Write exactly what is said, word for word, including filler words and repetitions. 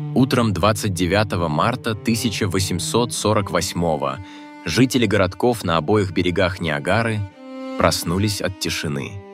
Утром двадцать девятого марта тысяча восемьсот сорок восьмого жители городков на обоих берегах Ниагары проснулись от тишины.